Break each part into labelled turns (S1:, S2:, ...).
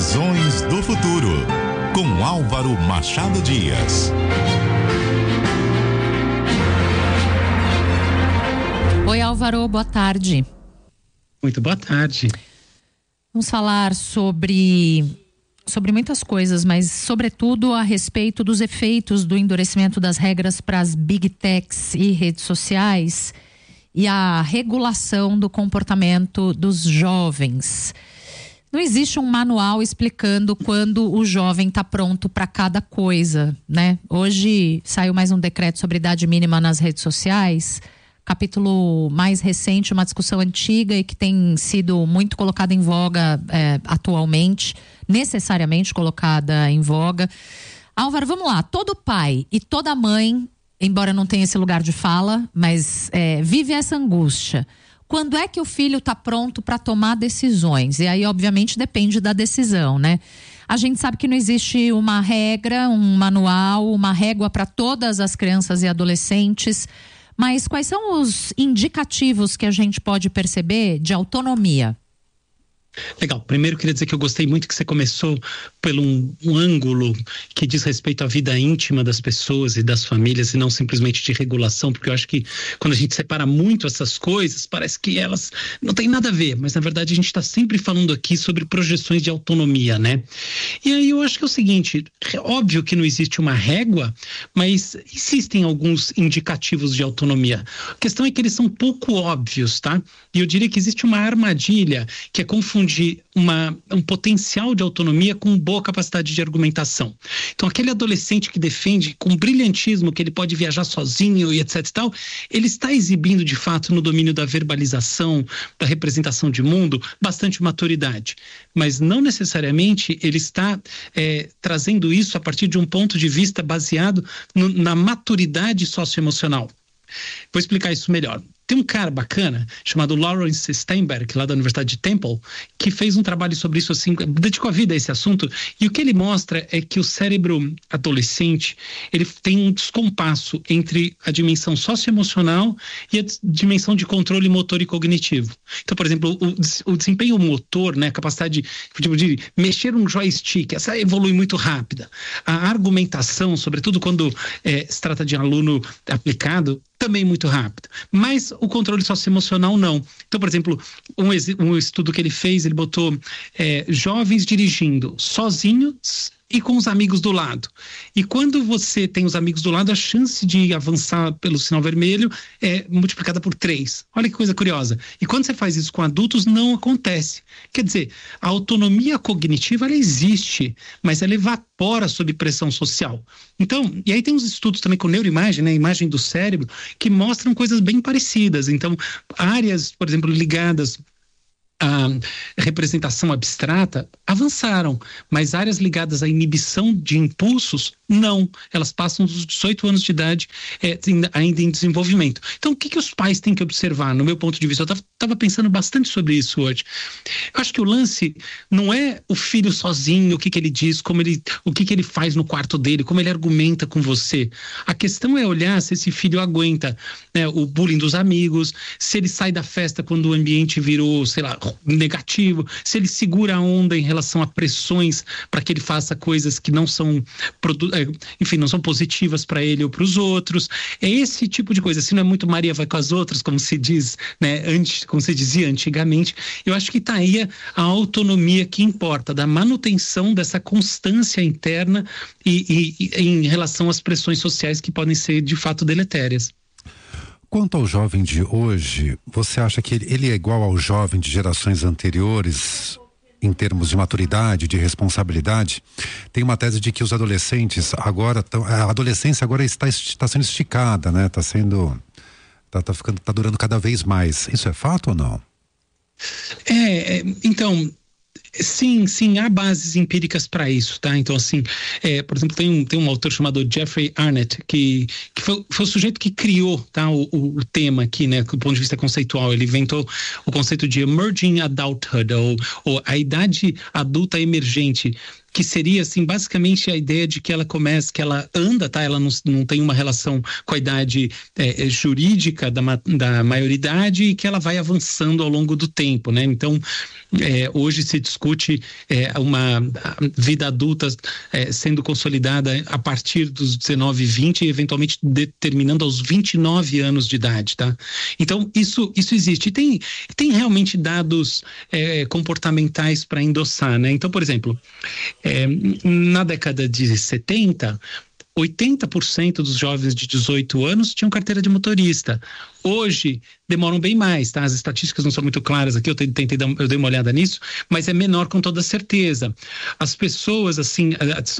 S1: Visões do Futuro, com Álvaro Machado Dias.
S2: Oi, Álvaro, boa tarde.
S3: Muito boa tarde.
S2: Vamos falar sobre muitas coisas, mas sobretudo a respeito dos efeitos do endurecimento das regras para as big techs e redes sociais e a regulação do comportamento dos jovens. Não existe um manual explicando quando o jovem está pronto para cada coisa, né? Hoje saiu mais um decreto sobre idade mínima nas redes sociais, capítulo mais recente, uma discussão antiga e que tem sido muito colocada em voga atualmente, necessariamente colocada em voga. Álvaro, vamos lá, todo pai e toda mãe, embora não tenha esse lugar de fala, mas vive essa angústia. Quando é que o filho está pronto para tomar decisões? E aí, obviamente, depende da decisão, né? A gente sabe que não existe uma regra, um manual, uma régua para todas as crianças e adolescentes, mas quais são os indicativos que a gente pode perceber de autonomia?
S3: Legal, primeiro eu queria dizer que eu gostei muito que você começou pelo um ângulo que diz respeito à vida íntima das pessoas e das famílias e não simplesmente de regulação, porque eu acho que quando a gente separa muito essas coisas, parece que elas não têm nada a ver, mas na verdade a gente está sempre falando aqui sobre projeções de autonomia, né? E aí eu acho que é o seguinte, é óbvio que não existe uma régua, mas existem alguns indicativos de autonomia. A questão é que eles são pouco óbvios, tá? E eu diria que existe uma armadilha que é confundir um potencial de autonomia com boa capacidade de argumentação. Então, aquele adolescente que defende com brilhantismo que ele pode viajar sozinho e etc e tal, ele está exibindo de fato no domínio da verbalização, da representação de mundo, bastante maturidade. Mas não necessariamente ele está trazendo isso a partir de um ponto de vista baseado na maturidade socioemocional. Vou explicar isso melhor. Tem um cara bacana chamado Lawrence Steinberg, lá da Universidade de Temple, que fez um trabalho sobre isso, assim, dedicou a vida a esse assunto, e o que ele mostra é que o cérebro adolescente, ele tem um descompasso entre a dimensão socioemocional e a dimensão de controle motor e cognitivo. Então, por exemplo, o desempenho motor, né, a capacidade de mexer um joystick, essa evolui muito rápida. A argumentação, sobretudo quando se trata de aluno aplicado, também muito rápido. Mas o controle socioemocional não. Então, por exemplo, um estudo que ele fez, ele botou jovens dirigindo sozinhos e com os amigos do lado. E quando você tem os amigos do lado, a chance de avançar pelo sinal vermelho é multiplicada por 3. Olha que coisa curiosa. E quando você faz isso com adultos, não acontece. Quer dizer, a autonomia cognitiva, ela existe, mas ela evapora sob pressão social. Então, e aí tem uns estudos também com neuroimagem, né, imagem do cérebro, que mostram coisas bem parecidas. Então, áreas, por exemplo, ligadas a representação abstrata avançaram, mas áreas ligadas à inibição de impulsos, não. Elas passam dos 18 anos de idade ainda em desenvolvimento. Então, o que os pais têm que observar, no meu ponto de vista? Eu estava pensando bastante sobre isso hoje. Eu acho que o lance não é o filho sozinho, o que ele diz, o que ele faz no quarto dele, como ele argumenta com você. A questão é olhar se esse filho aguenta, né, o bullying dos amigos, se ele sai da festa quando o ambiente virou, sei lá, negativo, se ele segura a onda em relação a pressões para que ele faça coisas que não são não são positivas para ele ou para os outros. É esse tipo de coisa. Se não é muito Maria vai com as outras, como se diz, né, como se dizia antigamente, eu acho que está aí a autonomia que importa, da manutenção dessa constância interna e em relação às pressões sociais que podem ser de fato deletérias.
S4: Quanto ao jovem de hoje, você acha que ele é igual ao jovem de gerações anteriores em termos de maturidade, de responsabilidade? Tem uma tese de que os adolescentes agora, a adolescência agora está sendo esticada, né? Tá durando cada vez mais. Isso é fato ou não?
S3: Então, sim, há bases empíricas para isso, tá? Então, assim, por exemplo, tem um autor chamado Jeffrey Arnett, que foi o sujeito que criou, tá, o tema aqui, né, do ponto de vista conceitual. Ele inventou o conceito de emerging adulthood, ou a idade adulta emergente, que seria, assim, basicamente a ideia de que ela começa, que ela anda, tá? Ela não tem uma relação com a idade jurídica da maioridade e que ela vai avançando ao longo do tempo, né? Então, hoje se discute uma vida adulta sendo consolidada a partir dos 19, 20 e eventualmente determinando aos 29 anos de idade, tá? Então, isso existe. E tem realmente dados comportamentais para endossar, né? Então, por exemplo, na década de 70, 80% dos jovens de 18 anos tinham carteira de motorista. Hoje, demoram bem mais, tá? As estatísticas não são muito claras aqui, eu dei uma olhada nisso, mas é menor com toda certeza. As pessoas, assim,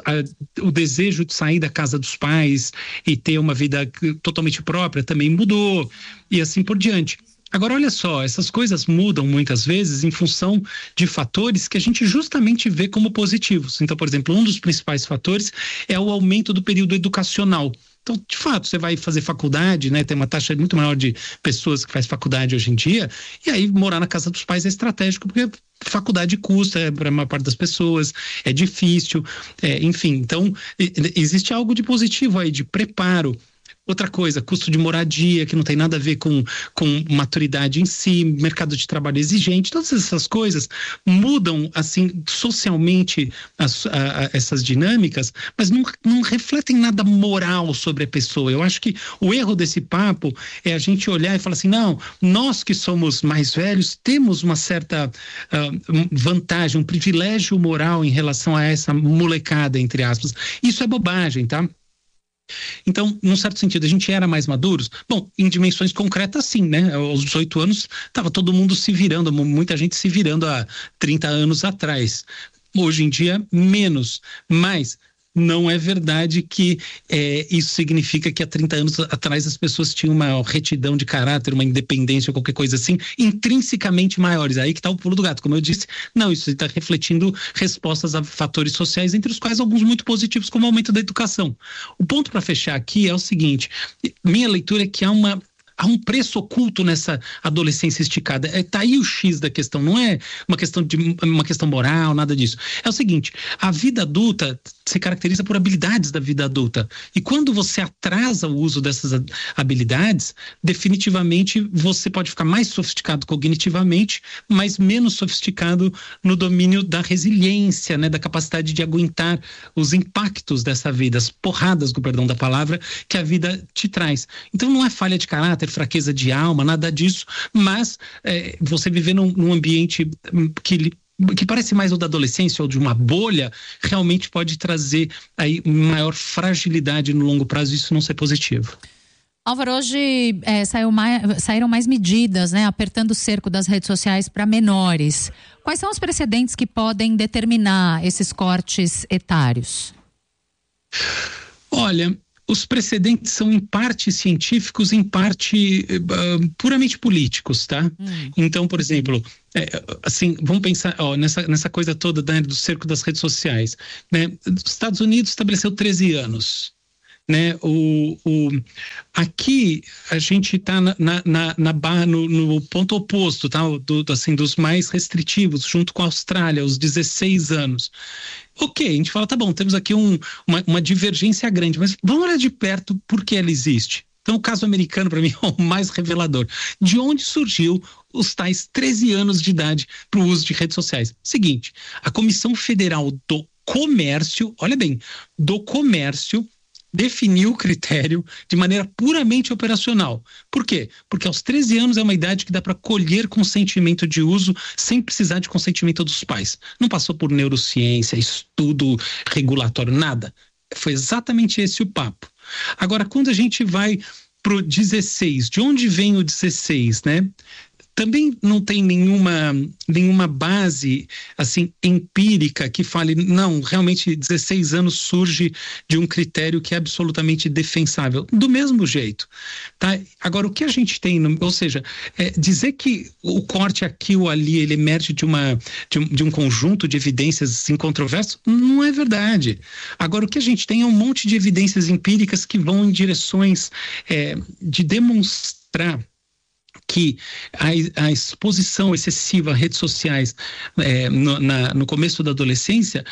S3: o desejo de sair da casa dos pais e ter uma vida totalmente própria também mudou, e assim por diante. Agora, olha só, essas coisas mudam muitas vezes em função de fatores que a gente justamente vê como positivos. Então, por exemplo, um dos principais fatores é o aumento do período educacional. Então, de fato, você vai fazer faculdade, né? Tem uma taxa muito maior de pessoas que fazem faculdade hoje em dia, e aí morar na casa dos pais é estratégico, porque faculdade custa para a maior parte das pessoas, é difícil, enfim. Então, existe algo de positivo aí, de preparo. Outra coisa, custo de moradia, que não tem nada a ver com maturidade em si, mercado de trabalho exigente, todas essas coisas mudam, assim, socialmente essas dinâmicas, mas não refletem nada moral sobre a pessoa. Eu acho que o erro desse papo é a gente olhar e falar assim, não, nós que somos mais velhos temos uma certa vantagem, um privilégio moral em relação a essa molecada, entre aspas. Isso é bobagem, tá? Então, num certo sentido, a gente era mais maduros? Bom, em dimensões concretas, sim, né? Aos 18 anos, estava todo mundo se virando, muita gente se virando há 30 anos atrás. Hoje em dia, menos. Mas não é verdade que isso significa que há 30 anos atrás as pessoas tinham uma retidão de caráter, uma independência ou qualquer coisa assim, intrinsecamente maiores. Aí que está o pulo do gato. Como eu disse, não, isso está refletindo respostas a fatores sociais, entre os quais alguns muito positivos, como o aumento da educação. O ponto para fechar aqui é o seguinte, minha leitura é que há um preço oculto nessa adolescência esticada. Tá aí o X da questão, não é uma questão moral, nada disso. É o seguinte, a vida adulta se caracteriza por habilidades da vida adulta. E quando você atrasa o uso dessas habilidades, definitivamente você pode ficar mais sofisticado cognitivamente, mas menos sofisticado no domínio da resiliência, né, da capacidade de aguentar os impactos dessa vida, as porradas, com perdão da palavra, que a vida te traz. Então não é falha de caráter, fraqueza de alma, nada disso, mas você viver num ambiente que parece mais o da adolescência ou de uma bolha, realmente pode trazer aí maior fragilidade no longo prazo, e isso não ser positivo.
S2: Álvaro, hoje saíram mais medidas, né, apertando o cerco das redes sociais para menores. Quais são os precedentes que podem determinar esses cortes etários?
S3: Olha, os precedentes são em parte científicos, em parte puramente políticos, tá? Então, por exemplo, assim, vamos pensar nessa coisa toda, né, do cerco das redes sociais, né? Os Estados Unidos estabeleceu 13 anos. Né, aqui a gente está no ponto oposto, tá? Dos mais restritivos, junto com a Austrália, os 16 anos. Ok, a gente fala, tá bom, temos aqui uma divergência grande, mas vamos olhar de perto por que ela existe. Então, o caso americano, para mim, é o mais revelador. De onde surgiu os tais 13 anos de idade para o uso de redes sociais? Seguinte, a Comissão Federal do Comércio, olha bem, do Comércio, definiu o critério de maneira puramente operacional. Por quê? Porque aos 13 anos é uma idade que dá para colher consentimento de uso sem precisar de consentimento dos pais. Não passou por neurociência, estudo regulatório, nada. Foi exatamente esse o papo. Agora, quando a gente vai pro 16, de onde vem o 16, né? Também não tem nenhuma base, assim, empírica que fale, não, realmente 16 anos surge de um critério que é absolutamente defensável. Do mesmo jeito, tá? Agora, o que a gente tem, ou seja, dizer que o corte aqui ou ali, ele emerge de um conjunto de evidências incontroversas, não é verdade. Agora, o que a gente tem é um monte de evidências empíricas que vão em direções de demonstrar que a exposição excessiva a redes sociais no começo da adolescência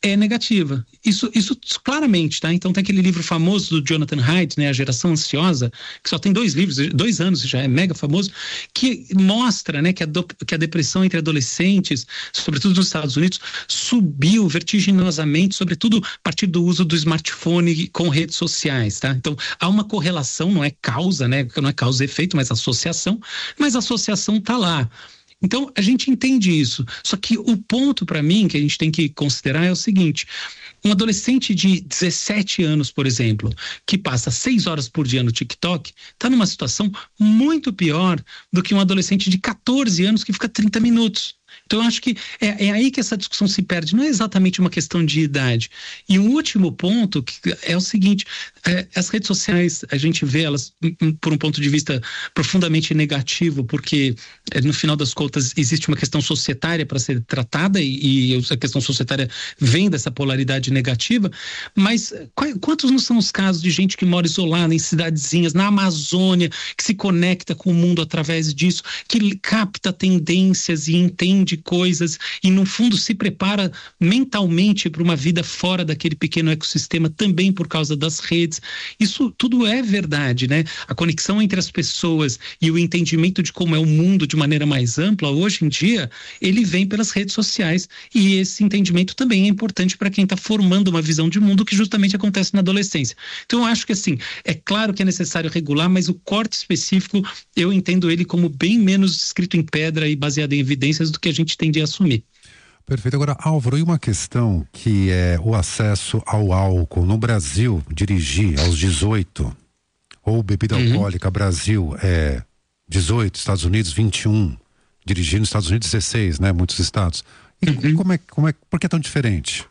S3: é negativa. Isso claramente, tá? Então tem aquele livro famoso do Jonathan Haidt, né, A Geração Ansiosa, que só tem 2 livros, 2 anos, já é mega famoso, que mostra, né, que a depressão entre adolescentes, sobretudo nos Estados Unidos, subiu vertiginosamente, sobretudo a partir do uso do smartphone com redes sociais, tá? Então há uma correlação, não é causa, né? Não é causa e efeito, mas associação, mas a associação tá lá. Então, a gente entende isso. Só que o ponto, para mim, que a gente tem que considerar é o seguinte: um adolescente de 17 anos, por exemplo, que passa 6 horas por dia no TikTok, está numa situação muito pior do que um adolescente de 14 anos que fica 30 minutos. Então, eu acho que é aí que essa discussão se perde. Não é exatamente uma questão de idade. E um último ponto que é o seguinte: as redes sociais, a gente vê elas por um ponto de vista profundamente negativo, porque no final das contas existe uma questão societária para ser tratada e a questão societária vem dessa polaridade negativa, mas quantos não são os casos de gente que mora isolada em cidadezinhas, na Amazônia, que se conecta com o mundo através disso, que capta tendências e entende coisas e no fundo se prepara mentalmente para uma vida fora daquele pequeno ecossistema também por causa das redes. Isso tudo é verdade, né? A conexão entre as pessoas e o entendimento de como é o mundo de maneira mais ampla, hoje em dia, ele vem pelas redes sociais e esse entendimento também é importante para quem está formando uma visão de mundo que justamente acontece na adolescência. Então eu acho que assim, é claro que é necessário regular, mas o corte específico eu entendo ele como bem menos escrito em pedra e baseado em evidências do que a gente tende a assumir.
S4: Perfeito. Agora, Álvaro, e uma questão que é o acesso ao álcool. No Brasil, dirigir aos 18 ou bebida alcoólica, Brasil é 18, Estados Unidos 21, dirigir nos Estados Unidos 16, né? Muitos estados. E por que é tão diferente?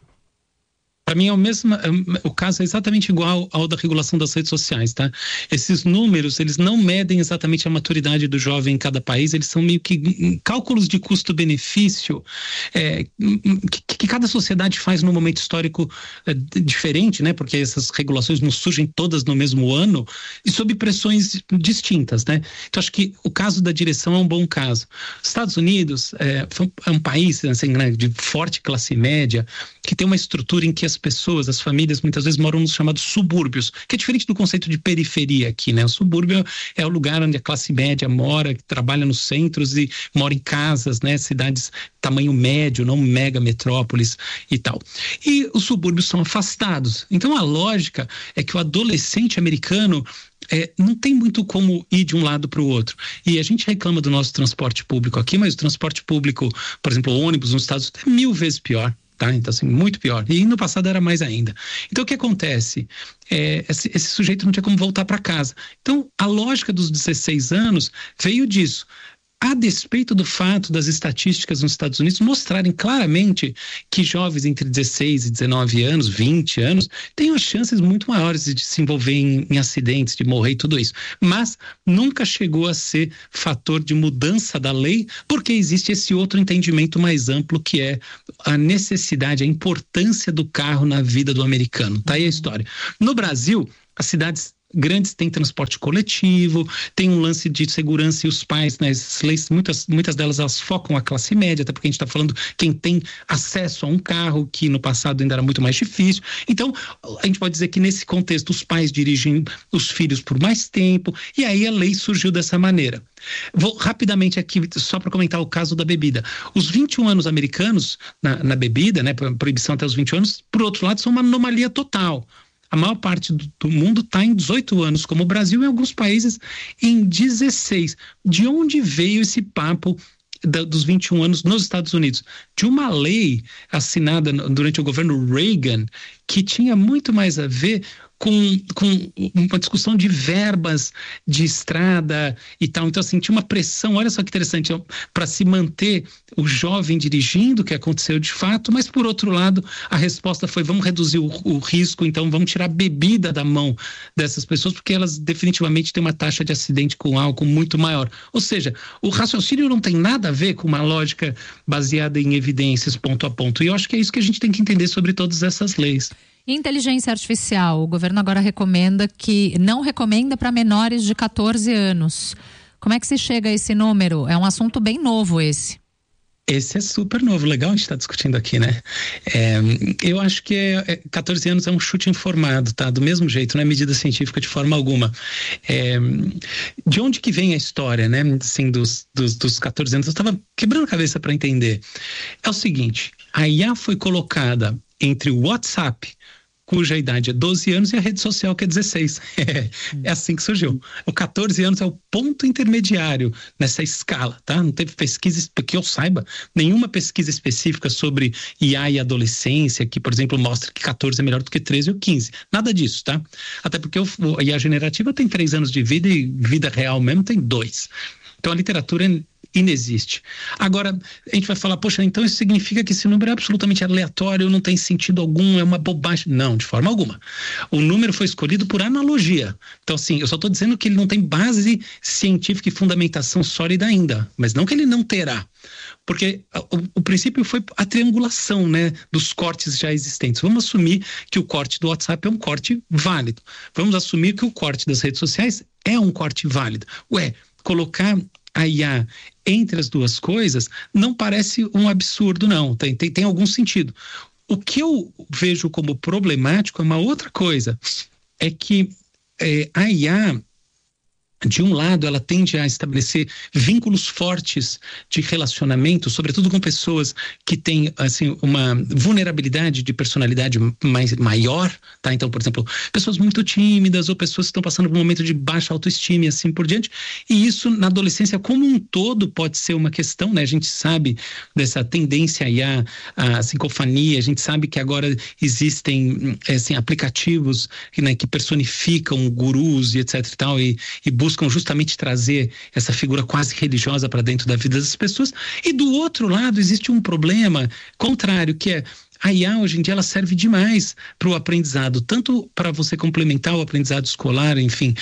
S3: Para mim o caso é exatamente igual ao da regulação das redes sociais, tá? Esses números, eles não medem exatamente a maturidade do jovem em cada país, eles são meio que cálculos de custo-benefício que cada sociedade faz num momento histórico diferente, né? Porque essas regulações não surgem todas no mesmo ano e sob pressões distintas, né? Então acho que o caso da direção é um bom caso. Estados Unidos é um país assim, né, de forte classe média, que tem uma estrutura em que as pessoas, as famílias, muitas vezes moram nos chamados subúrbios, que é diferente do conceito de periferia aqui, né? O subúrbio é o lugar onde a classe média mora, que trabalha nos centros e mora em casas, né? Cidades tamanho médio, não mega metrópoles e tal. E os subúrbios são afastados. Então a lógica é que o adolescente americano não tem muito como ir de um lado para o outro. E a gente reclama do nosso transporte público aqui, mas o transporte público, por exemplo, o ônibus nos Estados Unidos é 1000 vezes pior. Tá? Então, assim, muito pior. E no passado era mais ainda. Então, o que acontece? Esse sujeito não tinha como voltar para casa. Então, a lógica dos 16 anos veio disso. A despeito do fato das estatísticas nos Estados Unidos mostrarem claramente que jovens entre 16 e 19 anos, 20 anos, têm as chances muito maiores de se envolver em acidentes, de morrer e tudo isso. Mas nunca chegou a ser fator de mudança da lei, porque existe esse outro entendimento mais amplo que é a necessidade, a importância do carro na vida do americano. Tá aí a história. No Brasil, as cidades grandes têm transporte coletivo, tem um lance de segurança e os pais, né, essas leis, muitas delas elas focam a classe média, até porque a gente está falando quem tem acesso a um carro, que no passado ainda era muito mais difícil. Então, a gente pode dizer que nesse contexto os pais dirigem os filhos por mais tempo e aí a lei surgiu dessa maneira. Vou rapidamente aqui, só para comentar o caso da bebida. Os 21 anos americanos na bebida, né, proibição até os 20 anos, por outro lado, são uma anomalia total. A maior parte do mundo está em 18 anos, como o Brasil e alguns países em 16. De onde veio esse papo dos 21 anos nos Estados Unidos? De uma lei assinada durante o governo Reagan, que tinha muito mais a ver com uma discussão de verbas de estrada e tal. Então, assim, tinha uma pressão, olha só que interessante, para se manter o jovem dirigindo, que aconteceu de fato, mas, por outro lado, a resposta foi: vamos reduzir o risco, então vamos tirar a bebida da mão dessas pessoas, porque elas definitivamente têm uma taxa de acidente com álcool muito maior. Ou seja, o raciocínio não tem nada a ver com uma lógica baseada em evidências ponto a ponto. E eu acho que é isso que a gente tem que entender sobre todas essas leis.
S2: Inteligência artificial, o governo agora não recomenda para menores de 14 anos. Como é que se chega a esse número? É um assunto bem novo esse.
S3: Esse é super novo, legal a gente estar discutindo aqui, né? Eu acho que 14 anos é um chute informado, tá? Do mesmo jeito, não é medida científica de forma alguma. De onde que vem a história, né? Assim, dos 14 anos, eu estava quebrando a cabeça para entender. É o seguinte, a IA foi colocada entre o WhatsApp, cuja idade é 12 anos, e a rede social, que é 16. É assim que surgiu. O 14 anos é o ponto intermediário nessa escala, tá? Não teve pesquisa, que eu saiba, nenhuma pesquisa específica sobre IA e adolescência, que, por exemplo, mostra que 14 é melhor do que 13 ou 15. Nada disso, tá? Até porque a IA generativa tem 3 anos de vida e vida real mesmo tem 2. Então, a literatura inexiste. Agora, a gente vai falar, poxa, então isso significa que esse número é absolutamente aleatório, não tem sentido algum, é uma bobagem. Não, de forma alguma. O número foi escolhido por analogia. Então, assim, eu só estou dizendo que ele não tem base científica e fundamentação sólida ainda, mas não que ele não terá. Porque o princípio foi a triangulação, né, dos cortes já existentes. Vamos assumir que o corte do WhatsApp é um corte válido. Vamos assumir que o corte das redes sociais é um corte válido. Colocar a IA entre as duas coisas não parece um absurdo, não. Tem algum sentido. O que eu vejo como problemático é uma outra coisa. É que a IA, de um lado, ela tende a estabelecer vínculos fortes de relacionamento, sobretudo com pessoas que têm, assim, uma vulnerabilidade de personalidade maior, tá? Então, por exemplo, pessoas muito tímidas ou pessoas que estão passando por um momento de baixa autoestima e assim por diante. E isso, na adolescência como um todo, pode ser uma questão, né? A gente sabe dessa tendência aí à psicofania, a gente sabe que agora existem, assim, aplicativos, né, que personificam gurus e etc e tal, e buscam justamente trazer essa figura quase religiosa para dentro da vida das pessoas. E do outro lado existe um problema contrário, que é a IA hoje em dia ela serve demais para o aprendizado, tanto para você complementar o aprendizado escolar, enfim,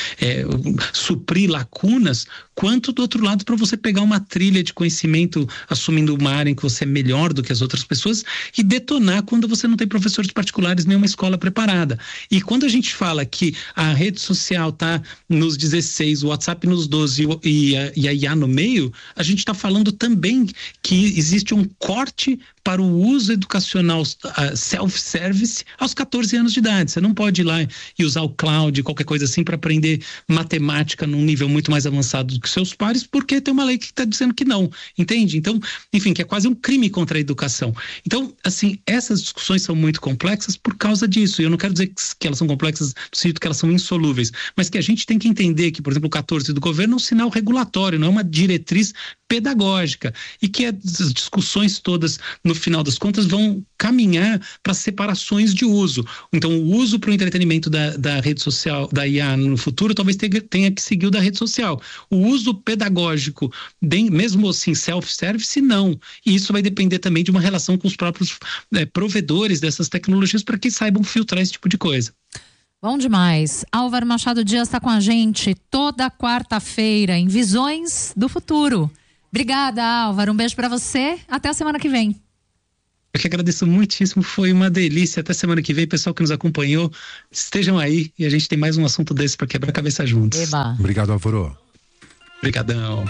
S3: suprir lacunas, quanto do outro lado para você pegar uma trilha de conhecimento, assumindo uma área em que você é melhor do que as outras pessoas e detonar quando você não tem professores particulares nem uma escola preparada. E quando a gente fala que a rede social está nos 16, o WhatsApp nos 12 e a IA no meio, a gente está falando também que existe um corte para o uso educacional self-service aos 14 anos de idade. Você não pode ir lá e usar o cloud, qualquer coisa assim, para aprender matemática num nível muito mais avançado do que seus pares, porque tem uma lei que está dizendo que não, entende? Então, enfim, que é quase um crime contra a educação. Então, assim, essas discussões são muito complexas por causa disso. E eu não quero dizer que elas são complexas no sentido que elas são insolúveis, mas que a gente tem que entender que, por exemplo, o 14 do governo é um sinal regulatório, não é uma diretriz pedagógica, e que as discussões todas, no final das contas, vão caminhar para separações de uso. Então, o uso para o entretenimento da rede social, da IA no futuro, talvez tenha que seguir o da rede social. O uso pedagógico, mesmo assim, self-service, não. E isso vai depender também de uma relação com os próprios provedores dessas tecnologias para que saibam filtrar esse tipo de coisa.
S2: Bom demais. Álvaro Machado Dias está com a gente toda quarta-feira em Visões do Futuro. Obrigada, Álvaro. Um beijo para você. Até a semana que vem.
S3: Eu que agradeço muitíssimo. Foi uma delícia. Até semana que vem. Pessoal que nos acompanhou, estejam aí e a gente tem mais um assunto desse para quebrar a cabeça juntos.
S2: Eba.
S4: Obrigado, Álvaro.
S3: Obrigadão.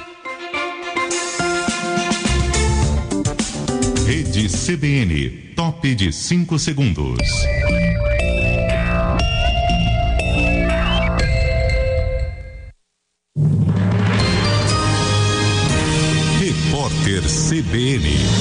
S1: Rede CBN, top de 5 segundos. Repórter CBN.